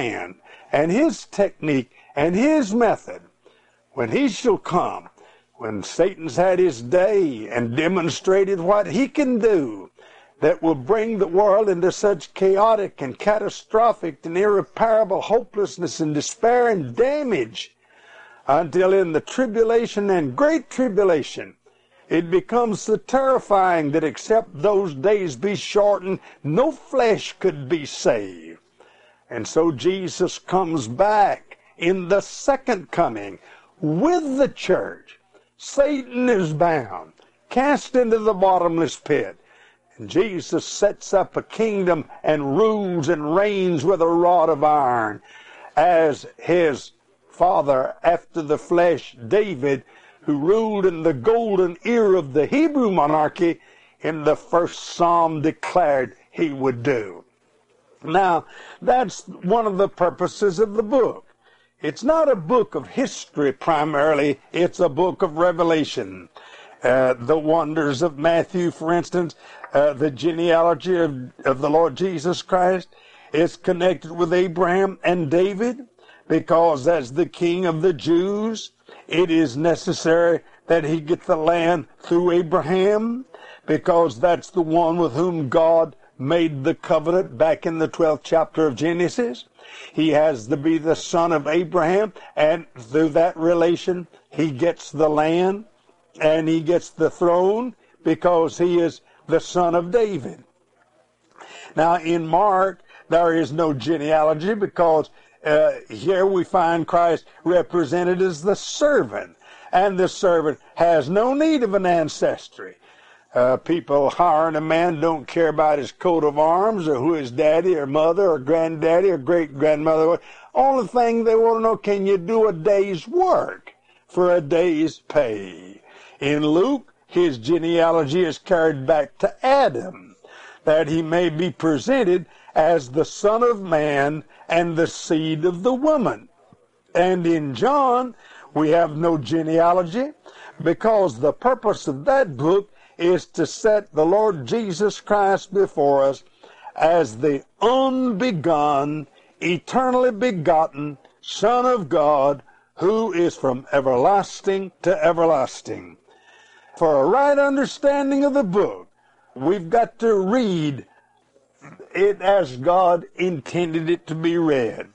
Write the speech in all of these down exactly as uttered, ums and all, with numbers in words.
plan and his technique and his method, when he shall come, when Satan's had his day and demonstrated what he can do, that will bring the world into such chaotic and catastrophic and irreparable hopelessness and despair and damage, until in the tribulation and great tribulation, it becomes so terrifying that except those days be shortened, no flesh could be saved. And so Jesus comes back in the second coming with the church. Satan is bound, cast into the bottomless pit. And Jesus sets up a kingdom and rules and reigns with a rod of iron, as his father after the flesh, David, who ruled in the golden era of the Hebrew monarchy, in the first psalm declared he would do. Now, that's one of the purposes of the book. It's not a book of history primarily, it's a book of revelation. Uh, the wonders of Matthew, for instance, uh, the genealogy of, of the Lord Jesus Christ is connected with Abraham and David, because as the king of the Jews, it is necessary that he get the land through Abraham, because that's the one with whom God made the covenant back in the twelfth chapter of Genesis. He has to be the son of Abraham, and through that relation, he gets the land, and he gets the throne, because he is the son of David. Now, in Mark, there is no genealogy, because uh, here we find Christ represented as the servant, and the servant has no need of an ancestry. Uh, people hiring a man don't care about his coat of arms or who his daddy or mother or granddaddy or great-grandmother was. Only thing they want to know, can you do a day's work for a day's pay? In Luke, his genealogy is carried back to Adam, that he may be presented as the Son of Man and the seed of the woman. And in John, we have no genealogy, because the purpose of that book is to set the Lord Jesus Christ before us as the unbegun, eternally begotten Son of God, who is from everlasting to everlasting. For a right understanding of the book, we've got to read it as God intended it to be read.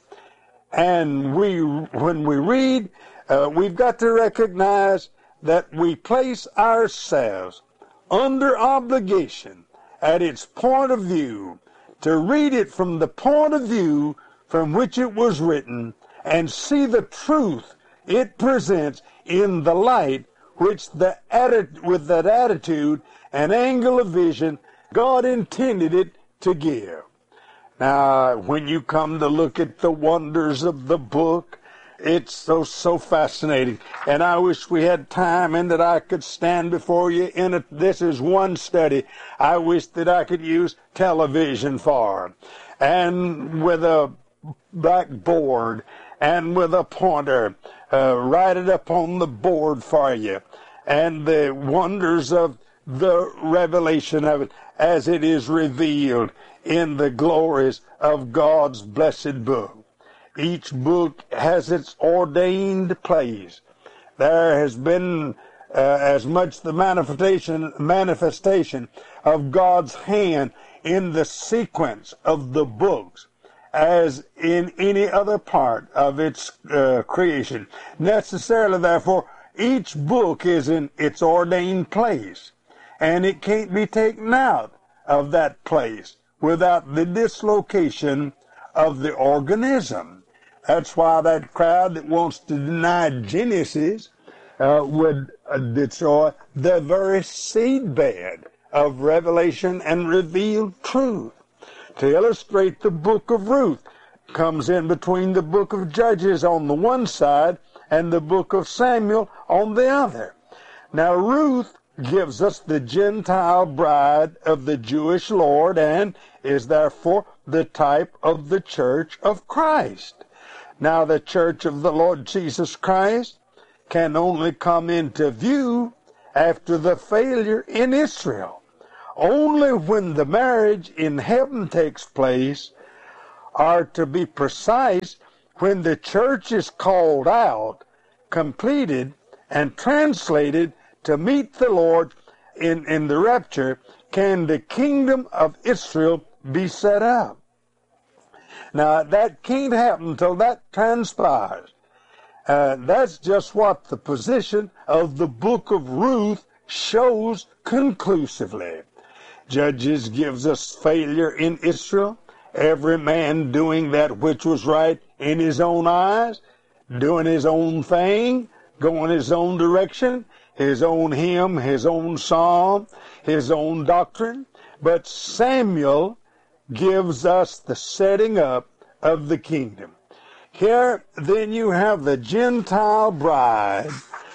And we, when we read, uh, we've got to recognize that we place ourselves under obligation at its point of view to read it from the point of view from which it was written, and see the truth it presents in the light which the atti- with that attitude and angle of vision God intended it to give. Now, when you come to look at the wonders of the book, it's so, so fascinating. And I wish we had time and that I could stand before you in it. This is one study I wish that I could use television for. And with a blackboard and with a pointer, uh, write it up on the board for you. And the wonders of the revelation of it as it is revealed in the glories of God's blessed book. Each book has its ordained place. There has been uh, as much the manifestation manifestation of God's hand in the sequence of the books as in any other part of its uh, creation. Necessarily, therefore, each book is in its ordained place, and it can't be taken out of that place without the dislocation of the organism. That's why that crowd that wants to deny Genesis uh, would uh, destroy the very seedbed of revelation and revealed truth. To illustrate, the book of Ruth comes in between the book of Judges on the one side and the book of Samuel on the other. Now, Ruth gives us the Gentile bride of the Jewish Lord and is therefore the type of the church of Christ. Now, the church of the Lord Jesus Christ can only come into view after the failure in Israel. Only when the marriage in heaven takes place or to be precise, when the church is called out, completed, and translated to meet the Lord in, in the rapture, can the kingdom of Israel be set up. Now, that can't happen until that transpires. Uh, that's just what the position of the book of Ruth shows conclusively. Judges gives us failure in Israel, every man doing that which was right in his own eyes, doing his own thing, going his own direction, his own hymn, his own psalm, his own doctrine. But Samuel gives us the setting up of the kingdom. Here, then, you have the Gentile bride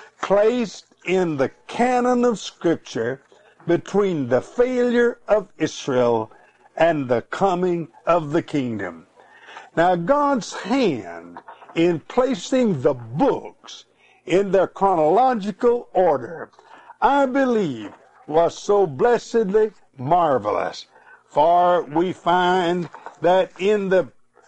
placed in the canon of Scripture between the failure of Israel and the coming of the kingdom. Now, God's hand in placing the books in their chronological order, I believe, was so blessedly marvelous. For we find that in the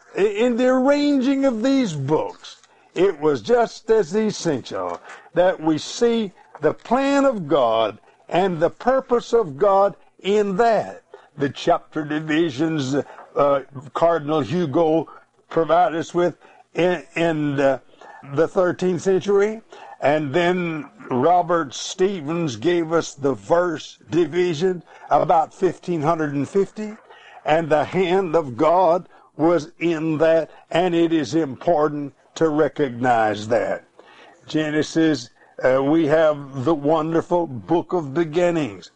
in the arranging of these books, it was just as essential that we see the plan of God and the purpose of God in that. The chapter divisions uh, Cardinal Hugo provided us with in, in uh, the thirteenth century, and then Robert Stevens gave us the verse division about fifteen fifty, and the hand of God was in that, and it is important to recognize that. Genesis, uh, we have the wonderful book of beginnings.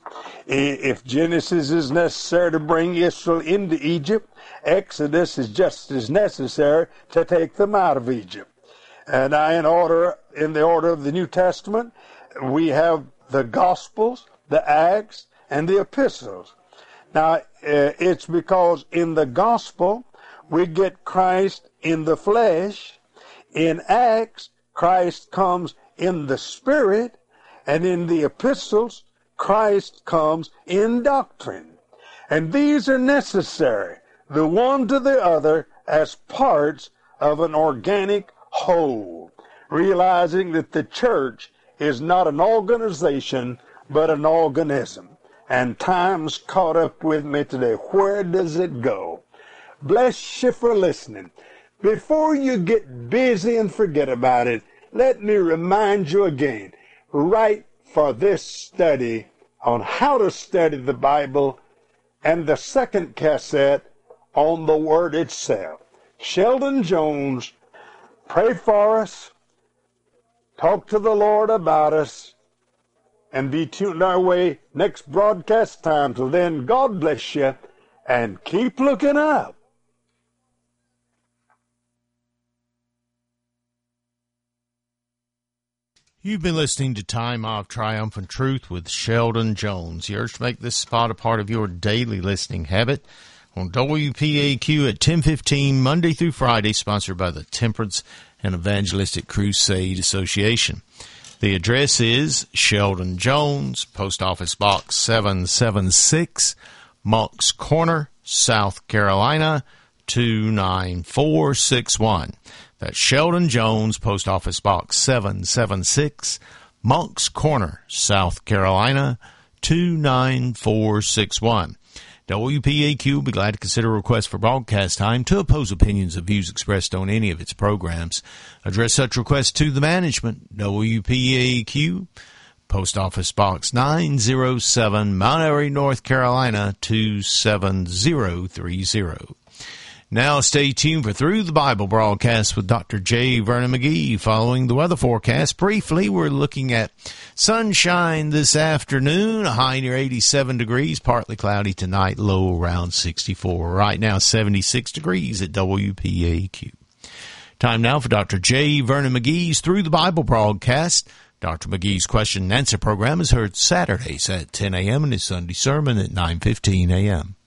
If Genesis is necessary to bring Israel into Egypt, Exodus is just as necessary to take them out of Egypt. And I, in order, in the order of the New Testament, we have the Gospels, the Acts, and the Epistles. Now, uh, it's because in the Gospel, we get Christ in the flesh. In Acts, Christ comes in the Spirit. And in the Epistles, Christ comes in doctrine. And these are necessary, the one to the other, as parts of an organic whole, realizing that the church is not an organization, but an organism. And time's caught up with me today. Where does it go? Bless you for listening. Before you get busy and forget about it, let me remind you again, write for this study on how to study the Bible and the second cassette on the Word itself. Sheldon Jones, pray for us, talk to the Lord about us, and be tuned our way next broadcast time. Till then, God bless you, and keep looking up. You've been listening to Time of Triumphant Truth with Sheldon Jones. You're urged to make this spot a part of your daily listening habit on W P A Q at ten fifteen, Monday through Friday, sponsored by the Temperance and Evangelistic Crusade Association. The address is Sheldon Jones, Post Office Box seven seven six, Moncks Corner, South Carolina, two nine four six one. That's Sheldon Jones, Post Office Box seven seven six, Moncks Corner, South Carolina, two nine four six one. W P A Q will be glad to consider a request for broadcast time to oppose opinions or views expressed on any of its programs. Address such requests to the management, W P A Q, Post Office Box nine oh seven, Mount Airy, North Carolina, two seven zero three zero. Now stay tuned for Through the Bible broadcast with Doctor J. Vernon McGee. Following the weather forecast, briefly, we're looking at sunshine this afternoon, a high near eighty-seven degrees, partly cloudy tonight, low around sixty-four. Right now, seventy-six degrees at W P A Q. Time now for Doctor J. Vernon McGee's Through the Bible broadcast. Doctor McGee's question and answer program is heard Saturdays at ten a.m. and his Sunday sermon at nine fifteen a.m.